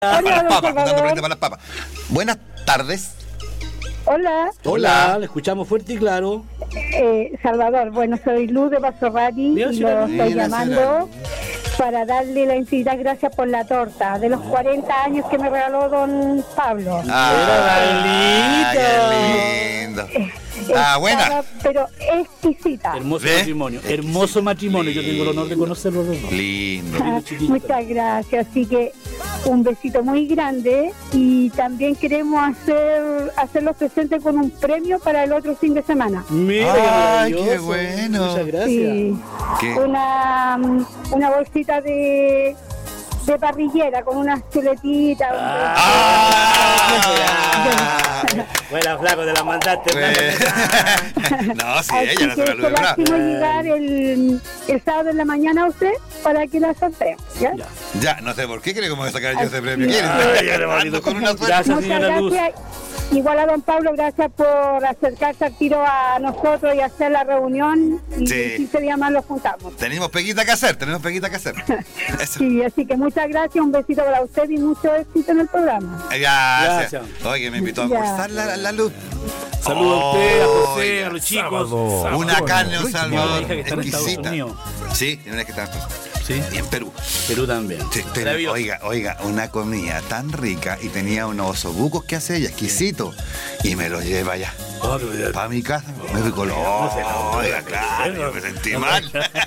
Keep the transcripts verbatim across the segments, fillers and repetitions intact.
Hola, para las papas, Salvador. dando frente para las papas. Buenas tardes. Hola, Hola, le escuchamos fuerte y claro. eh, Salvador. Bueno, soy Luz de Basorrati Mira, y señora lo Luz. estoy Mira, llamando para darle la infinitas gracias por la torta de los cuarenta años que me regaló don Pablo. Ah, qué lindo. Ah, buena. Estaba, pero exquisita. Hermoso ¿Ve? matrimonio, hermoso matrimonio. Yo tengo el honor de conocerlos los dos. Lindo. Ah, chiquito. muchas gracias, así que un besito muy grande y también queremos hacer hacerlos presentes con un premio para el otro fin de semana. Mira, Ay, qué qué maravilloso. bueno. Muchas gracias. Sí, ¿Qué? una, una bolsita de, de parrillera con unas chuletitas. Ah. Buena, flaco, te la mandaste. Pues, flaco. no, sí, Así ella no que se la se la logra. hacemos llegar el, el sábado en la mañana a usted para que la sortee, ¿ya? Ya. Ya, no sé por qué creo que me voy a sacar yo ese Así premio. es. ¿Quién Ay, está qué bonito. con una suerte? Gracias, Muchas señora Luz. gracias. Igual a don Pablo, gracias por acercarse al tiro a nosotros y hacer la reunión. Y Sí. en quince días más los juntamos. Tenemos peguita que hacer, tenemos peguita que hacer. Eso. Sí, así que muchas gracias, un besito para usted y mucho éxito en el programa. Gracias. Gracias. Oye, me invitó a Ya. almorzar la, la luz. Saludos a usted, a José, Oiga, a los chicos. sábado. Una carne, un Tengo Salvador, una hija que está en Estados exquisita. Unidos. Sí, tiene una que está en Estados Unidos. Sí. Y en Perú. Perú también. Sí, tiene- Maravilloso. oiga, oiga, una comida tan rica y tenía unos osobucos que hace ella, exquisito. Y me los lleva allá. Oh, pero ya- Para mi casa, me fui con los. Oiga, claro, yo me sentí mal.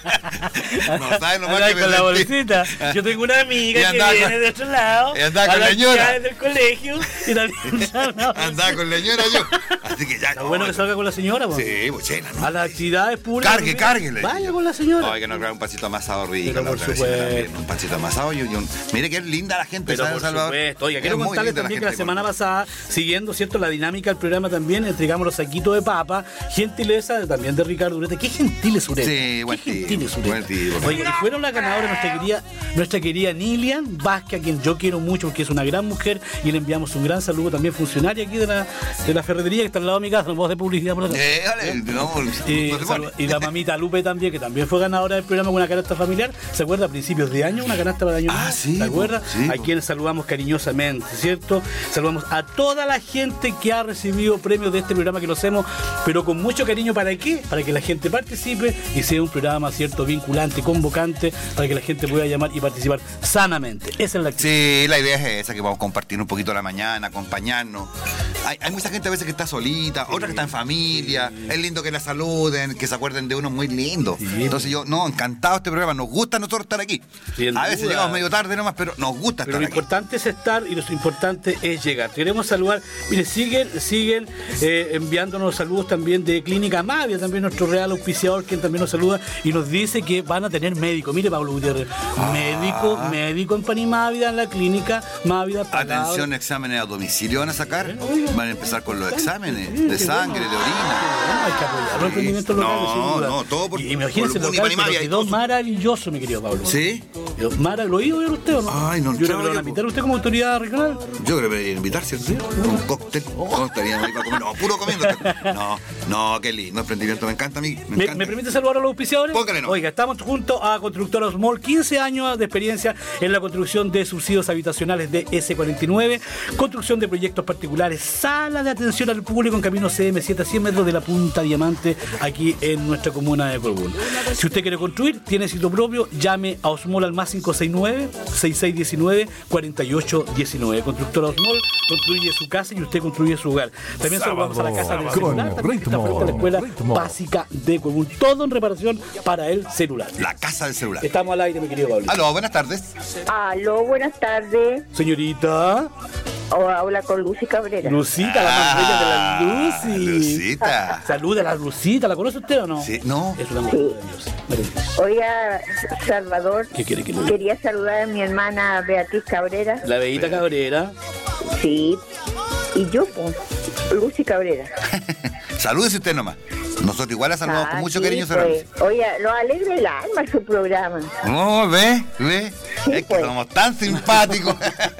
No sabes lo mal Andaba que me con la sentí. bolsita. Yo tengo una Y amiga que andaba viene con- de otro lado. y andaba a con la las señora. actividades del colegio y también Andaba con la señora yo. Así que ya. Está bueno que salga con la señora, po. Sí, pues chela, ¿no? A las actividades públicas. Cargue, cargue. le Vaya digo. con la señora. Ay, que nos trae un pancito amasado rico. Pero la por otra vecina supuesto. también, un pancito amasado y un... Mire qué linda la gente, Pero ¿sabe, por Salvador? supuesto. Oiga, Es quiero muy contarles linda también que la gente, semana por- pasada, siguiendo cierto la dinámica del programa también, entregamos los saquitos de papa, gentileza de- también de Ricardo Urete. Qué gentil es Urete. Sí, buen Qué tipo, gentil es Urete. buen tipo. Oiga, y fueron la ganadora nuestra querida, nuestra querida Nilian Vázquez, a quien yo quiero mucho porque es una gran mujer y le enviamos un gran saludo también funcionaria aquí de la, de la ferretería que está al lado de mi casa, no puedo hacer publicidad por acá. Eh, dale, no, Y, no se salu- pone. y la mamita Lupe también, que también fue ganadora del programa con una canasta familiar. ¿Se acuerda? A principios de año, una canasta para el año Ah, nuevo. sí, ¿Se acuerda? sí, a quienes saludamos cariñosamente, ¿cierto? Saludamos a toda la gente que ha recibido premios de este programa que lo hacemos, pero con mucho cariño. ¿Para qué? Para que la gente participe y sea un programa, ¿cierto? Vinculante, convocante, para que la gente pueda llamar y participar sanamente. Esa es la actitud. Sí, la idea es esa, que vamos a compartir un poquito la mañana, acompañarnos. Hay, hay mucha gente a veces que está solita, otra que está en familia. Es lindo que la saluden, que se acuerden de uno, muy lindo. Sí. Entonces yo, no, encantado este programa. Nos gusta a nosotros estar aquí. Sin A veces duda. llegamos medio tarde nomás, pero nos gusta Pero estar lo aquí. importante es estar y lo importante es llegar. Queremos saludar, mire, siguen, siguen eh, enviándonos saludos también de Clínica Mavia, también nuestro real auspiciador, quien también nos saluda y nos dice que van a tener médico. Mire, Pablo Gutiérrez, Ah. médico, médico en Panimávida, en la Clínica Mávida. pagado. Atención, exámenes a domicilio van a sacar. Oiga. Van a empezar con los exámenes Sí, de qué sangre, bueno. de orina. Hay que apoyar los Sí. emprendimientos locales, No, sin duda. no, todo por- Y imagínense por el el local, Panimávida pero y quedó todo. maravilloso, mi querido Pablo. ¿Sí? Quedó mara- ¿Lo oído usted o no? Ay, no, Yo creo chao, que lo van a yo- invitar a usted como autoridad regional. Yo creo que me deberían invitar, ¿cierto? Un cóctel. ¿Cómo estarían ahí para comer? No, puro comiendo. No, no, qué lindo emprendimiento. Me encanta a mí. Me ¿Me, encanta. me permite saludar a los auspiciadores? Póngale, no. Oiga, estamos junto a Constructora Osmol, quince años de experiencia en la construcción de subsidios habitacionales de ese cuarenta y nueve, construcción de proyectos particulares, sala de atención al público en camino C M siete a cien metros de la Punta Diamante, aquí en nuestra comuna de Colbún. Si usted quiere construir, tiene sitio propio, llame a Osmol al más cinco seis nueve, seis seis uno nueve, cuatro ocho uno nueve. Constructora Osmol construye su casa y usted construye su hogar. También saludamos a la casa del Con celular, también que está frente a la escuela ritmo. básica de Colbún. Todo en reparación para el celular. La casa del celular. Estamos al aire, mi querido Pablo. Aló, buenas tardes. Aló, buenas tardes. Señorita O habla con Lucy Cabrera. Lucita, la más bella de la Ah, Lucy. Lucita. Saluda a la Lucita, ¿la conoce usted o no? Sí, no. Es una mujer maravillosa, maravillosa. Oiga, Salvador, ¿Qué quiere que le diga? quería saludar a mi hermana Beatriz Cabrera. La Bellita Cabrera. Sí. Y yo, pues, Lucy Cabrera. Salúdese usted nomás. Nosotros igual la saludamos con Ah, mucho sí, cariño, señora pues. Lucy. Oiga, lo alegra el alma su programa. No, ve, ve. Sí, es que pues. somos tan simpáticos.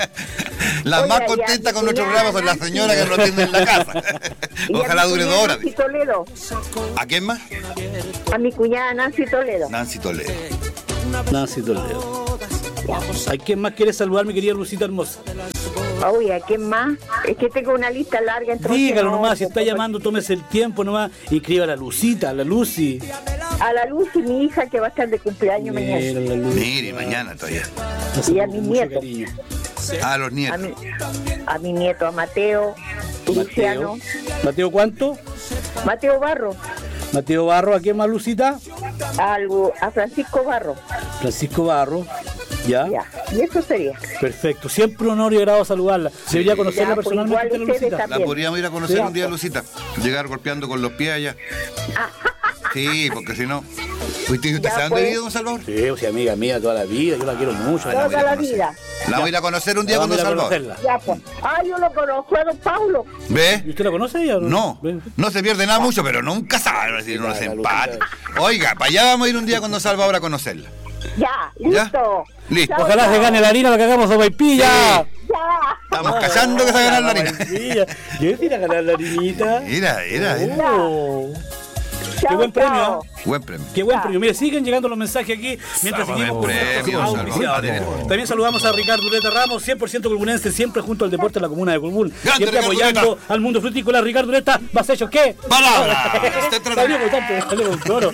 Las Oiga, más y a contentas mi con nuestro cuñada programa son las Nancy. señoras que nos atienden en la casa. Y a Ojalá mi dure dos cuñada horas. Nancy Toledo. ¿A quién más? A mi cuñada Nancy Toledo. Nancy Toledo. Nancy Toledo. ¿A quién más quieres saludar, mi querida Lucita hermosa? Uy, ¿a quién más? Es que tengo una lista larga. entonces Dígalo no, nomás, si está no, llamando, tómese el tiempo nomás. Inscriba a la Lucita, a la Lucy. A la Luz y mi hija que va a estar de cumpleaños Mira, mañana. la Lucy. Mire, mañana todavía. Y a mi Mucho nieto. cariño. A los A nietos. mi, a mi nieto, a Mateo, Mateo. Luciano, ¿Mateo cuánto? Mateo Barro, Mateo Barro, ¿a quién más, Lucita? algo, a Francisco Barro. Francisco Barro. ¿Ya? Ya, y eso sería. Perfecto. Siempre un honor y agrado saludarla. Debería conocerla Ya, pues, personalmente, igual la ustedes Lucita. también. La podríamos ir a conocer Sí. un día, Lucita. Llegar golpeando con los pies allá. Sí, porque si no. ¿Usted, usted Ya, sabe dónde pues. vive, don Salvador? Sí, o sea, amiga mía toda la vida, yo la quiero mucho. Bueno, Toda voy a la conocer. vida. La voy a ir a conocer un día Ya, con don vamos a ir a Salvador. conocerla. Ya, pues. Ah, yo lo conozco a don Paulo. ¿Y ¿Ve? usted la conoce ella o no? No, Ven. no se pierde nada mucho, pero nunca sabe si uno Ya, se la empate. Lucita. Oiga, para allá vamos a ir un día con don Salvador a conocerla. Ya, listo. Listo. Chao, Ojalá chao. se gane la harina para que hagamos sopaipilla. Ya. Estamos callando que se va a ganar la harina. Sopaipilla. Yo decía ganar la harinita. Mira, mira, mira. Oh. Chao, Qué buen chao. premio. Buen premio. Qué buen premio. Mire, siguen llegando los mensajes aquí mientras Buen seguimos con premio, nuestros Salvador. auspiciadores. También saludamos a Ricardo Ureta Ramos, cien por ciento colbunense, siempre junto al deporte de la comuna de Colbún. Grande, Siempre Ricardo apoyando Ureta. al mundo frutícola. Ricardo Ureta, ¿vas hecho qué? ¡Palabra! Usted trata- Salió con tanto, salió con coro.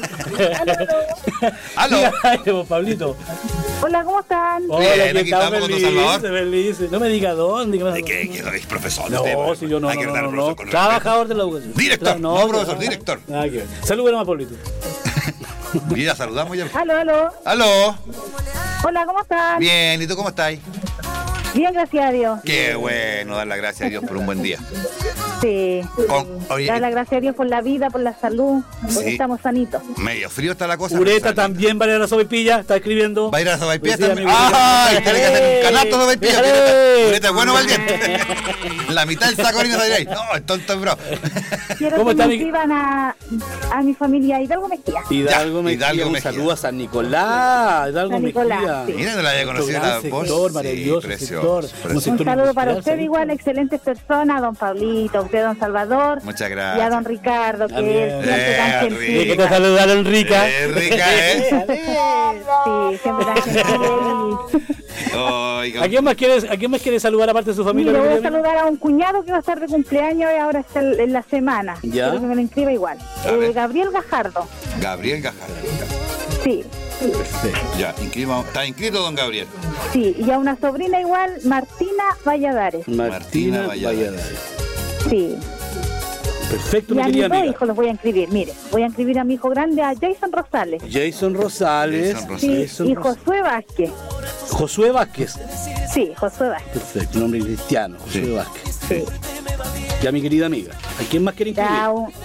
Aló. Dígale, vos, Pablito. Hola, ¿cómo están? Bien, Hola, ¿qué aquí tal? estamos con don Feliz, Salvador. feliz. No me diga dónde. que me- Hay que, que es profesor. No, usted, bueno. si yo no, Hay que no, tratar no, al no, profesor no. con respeto. Trabajador de la educación. Director, Tra- no, profesor, que- director. Nada que ver. Salúdame a Pablito. Mira, saludamos ya. Aló, aló. Aló. Hola, ¿cómo están? Bien, ¿y tú cómo estás? Bien, gracias a Dios. Qué bueno, dar las gracias a Dios por un buen día. Sí. Con- oye, Dar las gracias a Dios por la vida, por la salud, porque Sí. estamos sanitos. medio frío está la cosa. Ureta pero sale. también va a ir a la sopaipilla, está escribiendo. ¿Va a ir a la sopaipilla Pues sí, también? amigo, ¡Ah! Ureta. Y tiene que hacer un canasto de sopaipilla. Déjale. Ureta. Ureta es bueno, valiente. La mitad del saco harina de ahí. No, es tonto, bro. Quiero ¿Cómo que está me mi- inscriban a, a mi familia Hidalgo Mejía. Hidalgo Ya, Mejía, Hidalgo un Mejía. saludo a San Nicolás, Hidalgo San Nicolás, Mejía. sí. Mira, no la había conocido Gran la voz. sector, Sí, maravilloso precioso, sector. precioso. Un sector Un saludo para industrial, usted ¿sabes? igual, excelentes personas, don Pablito, a usted, don Salvador. Muchas Y a gracias. don Ricardo, que También. es siempre Eh, tan Rica. Sí, que gentil. te saludaron rica. Eh, rica, ¿eh? Sí, siempre tan gentil. Oiga. ¿A quién más quieres, a quién más quieres saludar aparte de su familia? Mire, voy a mi querida amiga? saludar a un cuñado que va a estar de cumpleaños y ahora está en la semana. Ya. Quiero que me lo inscriba igual. A ver. Eh, Gabriel Gajardo. Gabriel Gajardo. Sí, Ya, inscribamos- está inscrito don Gabriel. sí. Y a una sobrina igual, Martina Valladares. Martina Martina Valladares. Valladares. Sí. Perfecto, Y mi a mis querida dos amiga. hijos los voy a inscribir. Mire, voy a inscribir a mi hijo grande, a Jason Rosales. Jason Rosales. Jason Rosales. Sí, Jason y Rosales. Josué Vázquez. Josué Vázquez. Sí, Josué Vázquez. Perfecto, nombre cristiano, Josué Sí. Vázquez. Sí. Ya, mi querida amiga. ¿A quién más quiere inscribir? Ya, un-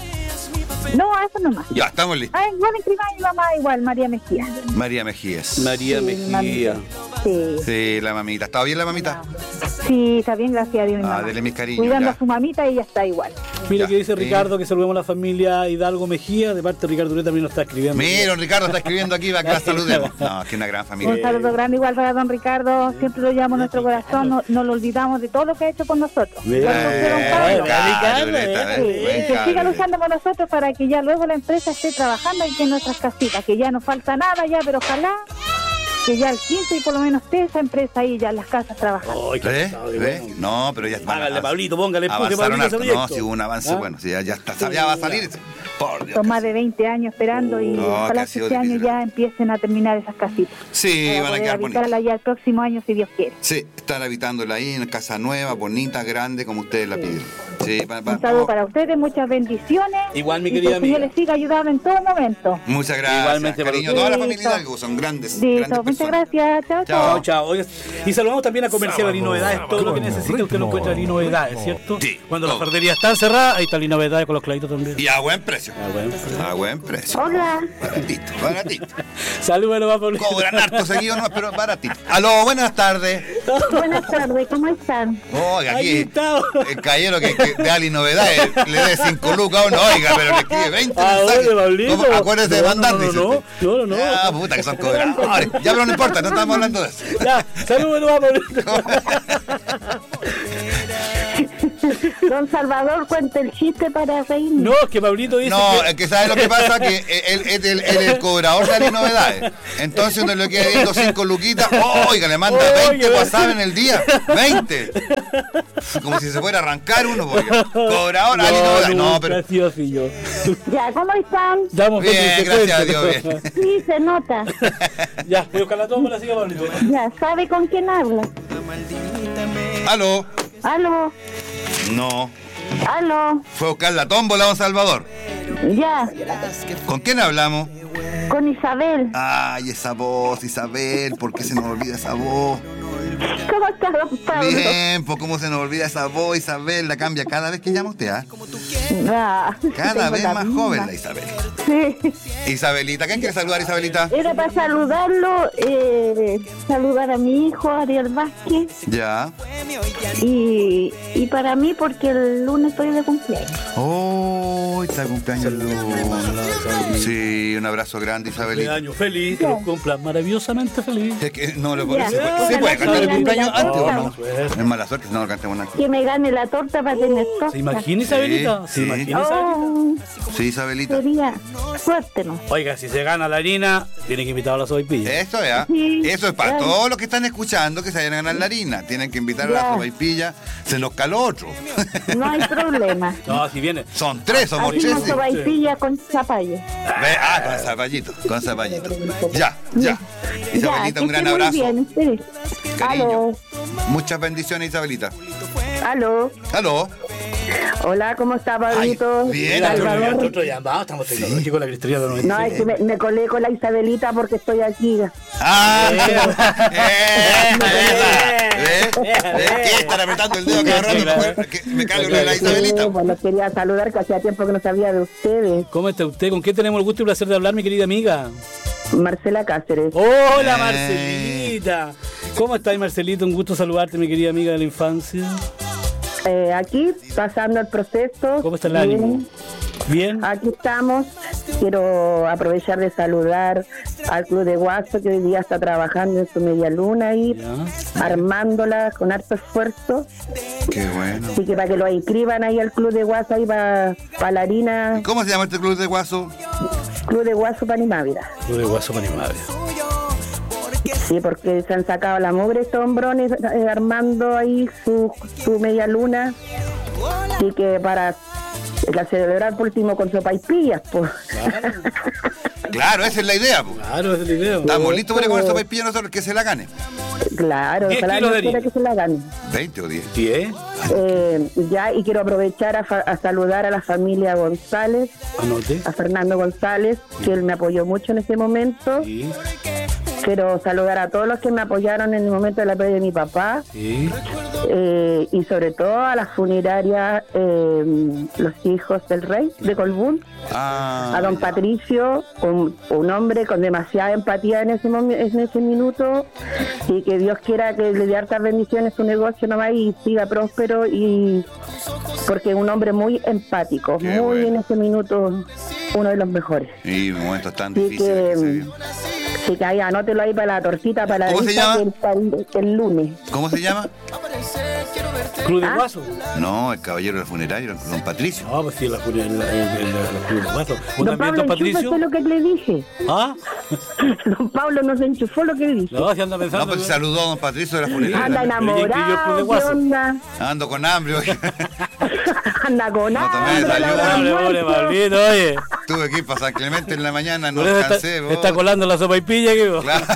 No, a eso nomás. Ya, estamos listos. Ah, igual inscriba a mi mamá igual, María Mejía. María Mejías. María Sí, Mejía. mamita. Sí. Sí, la mamita. ¿Estaba bien la mamita? Sí, está bien, gracias a Dios. Mi Ah, mamá. dele mis cariños, Cuidando ya. a su mamita y ella está igual. Mira Ya, que dice sí. Ricardo que saludemos a la familia Hidalgo Mejía. De parte de Ricardo Ureta también nos está escribiendo. Mira, don Ricardo está escribiendo aquí, va que la saludemos. No, es que una gran Un familia. saludo grande igual para don Ricardo. Siempre lo llevamos en nuestro corazón. No, no lo olvidamos de todo lo que ha hecho por nosotros. Bien. Igual que usted, don Eh, Pablo. buen cabro, Ricardo, Ureta, Sí, eh, y buen que siga cabro. luchando por nosotros para que ya luego la empresa esté trabajando aquí en nuestras casitas, que ya no falta nada ya, pero ojalá que ya el quince y por lo menos esté esa empresa ahí ya en las casas trabajando. Ay, qué ¿Ves? pasado, qué ¿Ves? bueno. No, pero ya van Hágale, Pablito, póngale empuje, avanzaron Pablito, ese harto. No, proyecto. sí hubo un avance ¿Ah? bueno. Sí, ya, ya, está, ya va a salir. Por Dios. Son más de veinte años esperando y No, que ojalá ha que sido este año difícil. ya empiecen a terminar esas casitas. Sí, para van a poder quedar bonitas. habitarla ya el próximo año si Dios quiere. Sí, están habitándola ahí en una casa nueva, bonita, grande, como ustedes la pidieron. Sí, va- va- Un saludo para ustedes, muchas bendiciones. Igual, mi y querida que el Señor amiga. les siga ayudando en todo momento. Muchas gracias. Igualmente para cariño, ustedes. toda la familia Listo. Hidalgo son grandes, Listo, grandes muchas personas. gracias. Chao, Chao. Chao, chao. chao. Oiga, y saludamos también a Comercial y Novedades. Todo lo que necesita usted lo encuentra en Novedades, ¿cierto? Sí, Cuando las todo. ferrerías están cerradas, ahí está y Novedades con los clavitos también. Y a buen precio. Ah, bueno. A buen precio. Hola. Baratito, baratito. Saludos, va Pablito. Cobran harto seguido, no, pero baratito. Aló, buenas tardes. Buenas tardes, ¿cómo están? Oiga, Ahí aquí está. el caballero que, que de Ali Novedades le dé cinco lucas a uno, oiga, pero le escribe veinte Ah, mensajes. bueno, Pablito. ¿Cómo? Acuérdese de No, mandar, no, no, dice no, usted. no, no, no. Ah, puta, que son cobradores. Ya, pero no importa, no estamos hablando de eso. Ya, saludos, va Pablito. Don Salvador, cuente el chiste para reírme. No, es que Pablito dice No, que... es que ¿sabes lo que pasa? Que él es el, el, el cobrador de las novedades. Entonces uno le queda viendo cinco luquitas. Oiga, le manda veinte WhatsApp en el día. veinte. Como si se fuera a arrancar uno. Porque cobrador, Ali novedades. No, pero... Gracioso y yo. Ya, ¿cómo están? Damos Bien, gracias a Dios, bien. Sí, se nota. Ya, voy a buscar la toma, la siga Pablito. Ya, ¿sabe con quién habla? ¿Aló? Aló, No. aló, Fue a buscar la tómbola, don Salvador. ya, ¿Con quién hablamos? con Isabel. Ay, esa voz, Isabel. ¿Por qué se nos olvida esa voz? ¿Cómo está, don Pablo? Bien, pues cómo se nos olvida esa voz, Isabel. La cambia cada vez que llama usted, ¿ah? Ah, Cada tengo vez la más misma. joven la Isabel. Sí. Isabelita, ¿quién quiere saludar, Isabelita? Era para saludarlo, eh, saludar a mi hijo, Ariel Vázquez, Ya. y, y para mí porque el lunes estoy de cumpleaños. Oh, está de cumpleaños el lunes. Sí, un abrazo grande, Isabelita. Año feliz, que los cumplas maravillosamente feliz. Es que no lo puedo Ya. decir. Ya. ¿Se puede cantar el Ya. cumpleaños Ya. antes o Ya. no? Es mala suerte si no lo cantemos nada. Que me gane la torta para tener torta. ¿Se imagina Isabelita? Sí, ¿Se sí. imagina Isabelita? Oh, Sí, Isabelita. sería suerte, ¿no? Oiga, si se gana la harina, tiene que invitar a la sopaipilla. Eso es, ¿ah? Sí. Eso es para Ya. todos los que están escuchando que se vayan a ganar la harina. Tienen que invitar a la Ya. sopaipilla. Se nos caló otro. No hay problema. No, si viene. Son tres, somos Hacemos tres. sopaipilla con zapallo. Ve- Ah, con zapallito, con zapallito. Ya, ya. Isabelita, Ya, un que gran esté muy abrazo. bien, sí. Cariño. Aló, Muchas bendiciones, Isabelita. aló. Aló. Hola, ¿cómo está, Pablito? Ay, bien, Salvador. Nosotros ya vamos, estamos tecnológicos, la cristalería de noventa y No, seis. es que me, me colé con la Isabelita porque estoy aquí. Ah, Bien. eh, ¿ves? Bien. ¿Ves? ¿Qué? Estar apretando el dedo cada rato para que me caiga lo de la Isabelita. Sí, bueno, quería saludar, que hacía tiempo que no sabía de ustedes. ¿Cómo está usted? ¿Con quién tenemos el gusto y placer de hablar, mi querida amiga? Marcela Cáceres. Hola, Eh. Marcelita. ¿Cómo estás, Marcelita? Un gusto saludarte, mi querida amiga de la infancia. Eh, aquí, pasando el proceso. ¿Cómo está el Bien. ánimo? ¿Bien? Aquí estamos. Quiero aprovechar de saludar al Club de Guaso, que hoy día está trabajando en su media luna y Ya. armándola con harto esfuerzo. Qué bueno. Así que para que lo inscriban ahí al Club de Guaso, ahí va para la harina, ¿Cómo se llama este club de guaso? Club de Guaso Panimávida. Club de Guaso con madre. Sí, porque se han sacado la mugre estos hombrones eh, armando ahí su, su media luna. Así que para la celebrar por último con sopaipillas, pues. Claro, Claro, esa es la idea. Po. claro, ese es el video. Estamos listos para comer sopaipilla nosotros, que se la gane. Claro, diez ojalá kilos no de quiera harina. que se la gane. ¿veinte o diez? ¿Qué? Eh, ya, y quiero aprovechar a, fa- a saludar a la familia González, Anote. a Fernando González, que él me apoyó mucho en ese momento. Sí, Quiero saludar a todos los que me apoyaron en el momento de la pérdida de mi papá. sí. Eh, y sobre todo a la funeraria eh, Los Hijos del Rey de Colbún, Ah, a don Patricio, un, un hombre con demasiada empatía en ese momen- en ese minuto, y que Dios quiera que le dé hartas bendiciones a su negocio nomás y siga próspero, y porque es un hombre muy empático, Qué muy bueno. en ese minuto uno de los mejores. y momentos tan Así difíciles que se que, viven. así que ahí anótelo ahí para la tortita, para la ¿Cómo se lista llama? del- para el, el lunes. ¿Cómo se llama? Club de ¿Ah? Guaso. No, el caballero del funerario, don Patricio. No, pues sí, la, la, la, la, la Club de Guaso. ¿Un Don también, Pablo, don Patricio? enchúfese lo que le dije. ¿Ah? Don Pablo no se enchufó lo que dije. No, si anda pensando. No, pues saludó a don Patricio de la funeraria. Anda Pero ¿quién escribió el Club de enamorado, ¿qué Guaso? onda? Ando con hambre, oye. Anda con No tomé hambre, desayuno. la Pobre, hora pobre, almuerzo. maldito, oye. Tuve que ir para San Clemente en la mañana, no Por eso alcancé. está, vos. está colando la sopaipilla, que vos. Claro.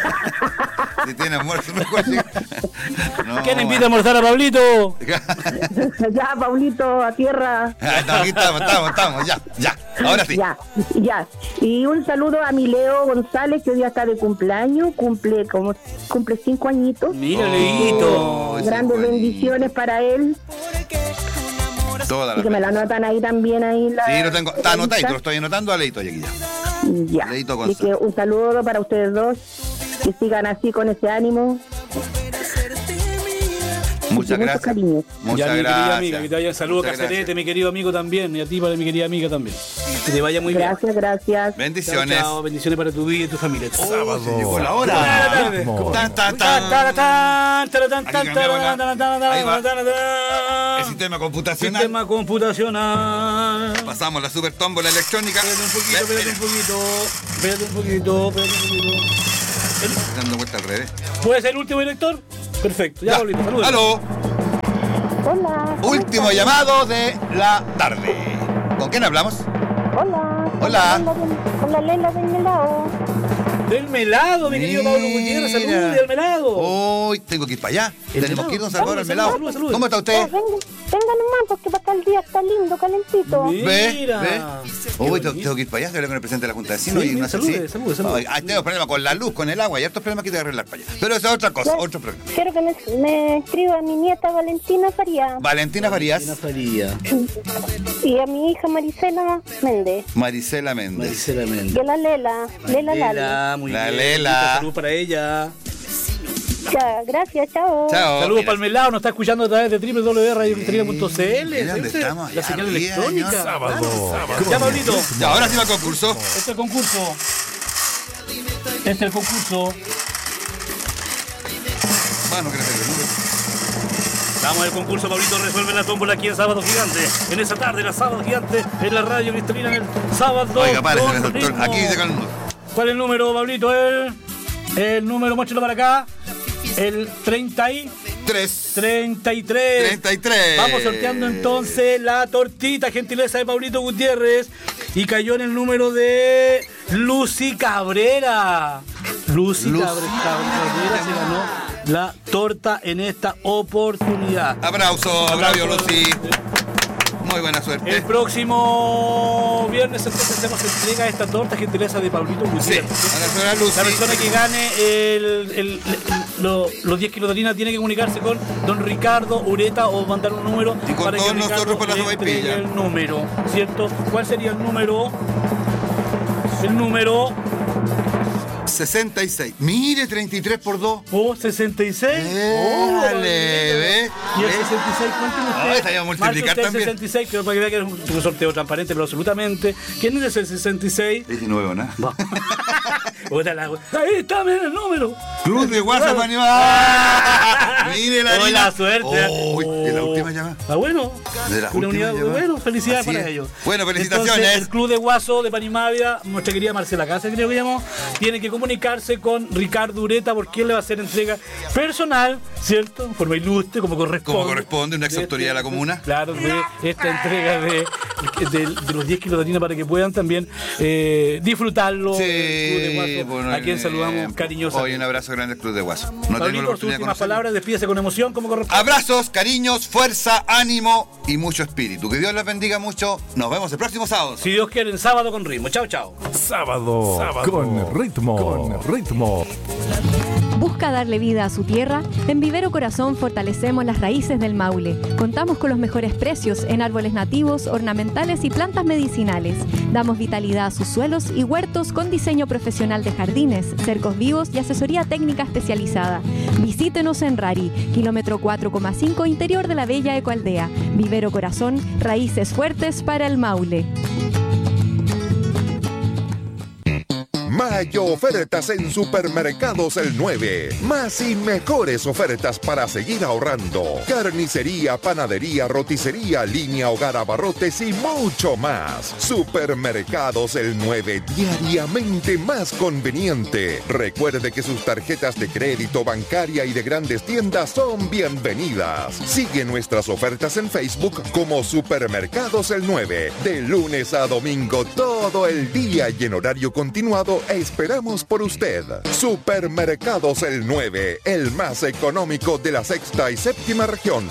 Si tiene almuerzo, mejor. sí. No, ¿Quién invita a almorzar a Pablito? Ya, Paulito, a tierra. Ah, no, aquí estamos, estamos, estamos, ya, ya. Ahora sí. Ya, ya. Y un saludo a mi Leo González, que hoy día está de cumpleaños, cumple como cumple cinco añitos. Mira, Oh, Leito. ese Grandes bonito. bendiciones para él. Toda Y la que me la anotan ahí también ahí la. Sí, lo tengo. Está la anotadito, lo lista. estoy anotando a Leito aquí ya. Ya. Leito Así que González. un saludo para ustedes dos. Que sigan así con ese ánimo. Muchas y mucho gracias. cariño. Muchas Ya, mi querida gracias. amiga, que te vayan saludos, Muchas Cacerete, gracias. mi querido amigo también, y a ti, para mi querida amiga también. Que te vaya muy bien. Gracias, gracias. Bendiciones. Chao, chao, bendiciones para tu vida y tu familia. Oh, se llegó la hora. Tan, tan, tan. Ahí va. El sistema computacional. Sistema computacional. Pasamos la super tómbola electrónica. Espérate un poquito, espérate un poquito. Espérate un poquito, espérate un poquito. Dando vuelta al revés. ¿Puede ser el último director? Perfecto. Ya, Pablito, saludos. Aló. Hola. Último llamado de la tarde. ¿Con quién hablamos? Hola. Hola. Hola, Lela del Melao. Del Melado, mi querido Pablo Gutiérrez. Saludos, del Melado. Hoy tengo que ir para allá. El Tenemos Melado. que ir, don Salvador, al Saludos, Melado. saludos, saludos. ¿Cómo está usted? Vengan nomás, porque para acá el día está lindo, calentito. ¿Ve? Mira. ¿Ve? Qué Hoy bonito. tengo que ir para allá, hablar con el presidente de la Junta de Vecinos Sí, y mira, no sé salude, si... salude, salude. Ay, ay, tengo problemas con la luz, con el agua, y hartos problemas que tengo que arreglar para allá. Pero eso es otra cosa, otro problema. Quiero que me, me escriba a mi nieta Valentina Faría Valentina Farías, Valentina Faría. y a mi hija Marisela Méndez. Marisela Méndez. Maricela Méndez. Y a la Lela, Lela Lali. Lela, muy La bien. Lela. Saludos para ella. Ya, gracias, chao. Chao. Saludos Mira, para el Melado, nos está escuchando a través de doble u doble u doble u punto radio cristiana punto c l. Mira dónde estamos, La allá señal arriba, electrónica. señor. Sábado. Ya, Pablito. Ya, ahora sí va el concurso. Este es el concurso. Este es el concurso. Bueno, ¿qué le hace el número? Vamos al concurso, Pablito resuelve la tómbola aquí en Sábado Gigante. En esa tarde, la Sábado Gigante, en la radio cristalina, en el sábado. Oiga, párese, con doctor. ritmo. Aquí dice con el número. ¿Cuál es el número, Pablito? El, el número, muéstralo para acá. El treinta y Tres. treinta y tres. treinta y tres. Vamos sorteando entonces la tortita, gentileza de Pablito Gutiérrez. Y cayó en el número de Lucy Cabrera. Lucy Lucy Cabre- Cabrera se ganó la torta en esta oportunidad. Aplauso, aplauso, Lucy. Muy buena suerte. El próximo viernes entonces hacemos entrega de esta torta, gentileza de Pablito Sí, Gutiérrez. a la señora Lucy. La persona que gane el, el- el- lo- los diez kilos de harina tiene que comunicarse con don Ricardo Ureta o mandar un número Y con para que todos Ricardo nosotros por la le entregue sopaipilla. el número, ¿cierto? ¿Cuál sería el número? El número sesenta y seis. Mire, treinta y tres por dos. oh, sesenta y seis. Dale, Oh, ¿ve? Y el ¿Ve? sesenta y seis, cuénteme usted. Ah, esta iba a multiplicar Marque usted el también. sesenta y seis, creo para que vea que es un un sorteo transparente, pero absolutamente. ¿Quién es el sesenta y seis? diecinueve, ¿o no? Puta la- Ahí está, mira el número. Cruz de WhatsApp animal. Mire la Hola, harina. suerte. Uy, de la última llamada. Ah, bueno. De la Una última unidad, llamada. bueno, felicidades Así para es. ellos. Bueno, felicitaciones. Entonces, el Club de Guaso de Panimavia, nuestra querida Marcela Casa, creo que llamó, tiene que comunicarse con Ricardo Ureta porque él le va a hacer entrega personal, ¿cierto? En forma ilustre, como corresponde. Como corresponde, una ex autoridad de la comuna. Claro, de esta entrega de, de, de los diez kilos de harina para que puedan también eh, disfrutarlo. Sí, el Club de Guaso, bueno, a quien saludamos eh, cariñosamente. Hoy un abrazo grande al Club de Guaso. No tengo la Pablito, sus oportunidad de últimas conocerlo. palabras, despídese con emoción, como corresponde. Abrazos, cariños, fuerza, ánimo y mucho espíritu. Que Dios los bendiga mucho. Nos vemos el próximo sábado. Si Dios quiere, en sábado con ritmo. Chao, chao. Sábado, con ritmo, con ritmo. ¿Busca darle vida a su tierra? En Vivero Corazón fortalecemos las raíces del Maule. Contamos con los mejores precios en árboles nativos, ornamentales y plantas medicinales. Damos vitalidad a sus suelos y huertos con diseño profesional de jardines, cercos vivos y asesoría técnica especializada. Visítenos en Rari, kilómetro cuatro coma cinco interior de la Bella Ecoaldea. Vivero Corazón, raíces fuertes para el Maule. Mayo ofertas en Supermercados El nueve. Más y mejores ofertas para seguir ahorrando. Carnicería, panadería, roticería, línea hogar, abarrotes y mucho más. Supermercados El nueve, diariamente más conveniente. Recuerde que sus tarjetas de crédito, bancaria y de grandes tiendas son bienvenidas. Sigue nuestras ofertas en Facebook como Supermercados El nueve. De lunes a domingo todo el día y en horario continuado esperamos por usted. Supermercados El nueve, el más económico de la sexta y séptima región.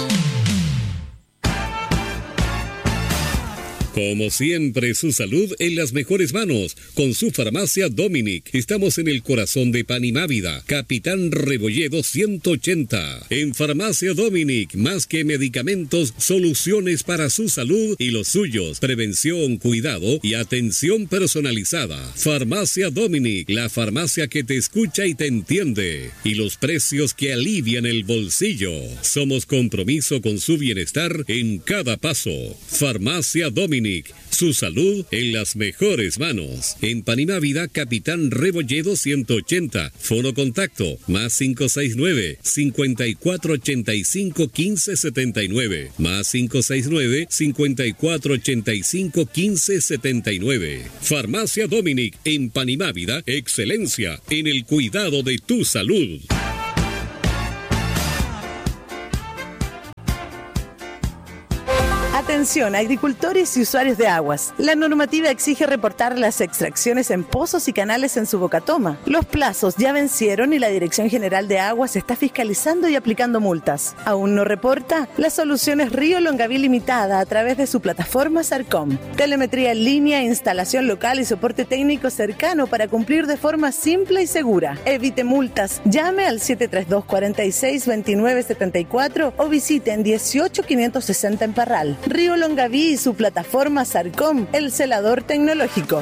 Como siempre, su salud en las mejores manos. Con su farmacia Dominic. Estamos en el corazón de Panimávida, Capitán Rebolledo ciento ochenta. En Farmacia Dominic, más que medicamentos, soluciones para su salud y los suyos. Prevención, cuidado y atención personalizada. Farmacia Dominic, la farmacia que te escucha y te entiende. Y los precios que alivian el bolsillo. Somos compromiso con su bienestar en cada paso. Farmacia Dominic. Dominic. Su salud en las mejores manos. En Panimávida, Capitán Rebolledo ciento ochenta. Fono contacto más cinco seis nueve, cinco cuatro ocho cinco, uno cinco siete nueve. Más cinco seis nueve, cinco cuatro ocho cinco, uno cinco siete nueve. Farmacia Dominic en Panimávida. Excelencia en el cuidado de tu salud. Atención, agricultores y usuarios de aguas. La normativa exige reportar las extracciones en pozos y canales en su bocatoma. Los plazos ya vencieron y la Dirección General de Aguas está fiscalizando y aplicando multas. ¿Aún no reporta? La solución es Río Longaví Limitada a través de su plataforma Sarcom. Telemetría en línea, instalación local y soporte técnico cercano para cumplir de forma simple y segura. Evite multas. Llame al siete tres dos, cuatro seis, dos nueve siete cuatro o visiten dieciocho quinientos sesenta en Parral. Río Longaví y su plataforma Sarcom, el celador tecnológico.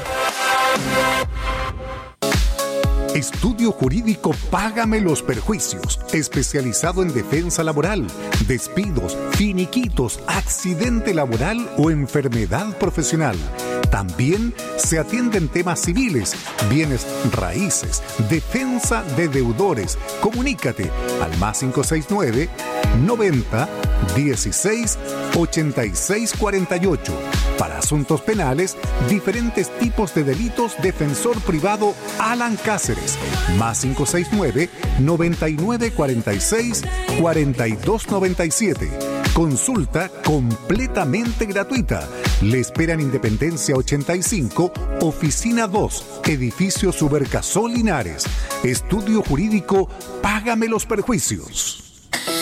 Estudio Jurídico Págame los Perjuicios, especializado en defensa laboral, despidos, finiquitos, accidente laboral o enfermedad profesional. También se atienden temas civiles, bienes raíces, defensa de deudores. Comunícate al más cinco seis nueve, noventa, dieciséis, ochenta y seis cuarenta y ocho. Para asuntos penales, diferentes tipos de delitos, defensor privado Alan Cáceres, más cinco seis nueve, noventa y nueve cuarenta y seis, cuarenta y dos noventa y siete. Consulta completamente gratuita. Le esperan Independencia ochenta y cinco, Oficina dos, Edificio Subercasol Linares. Estudio Jurídico Págame los Perjuicios.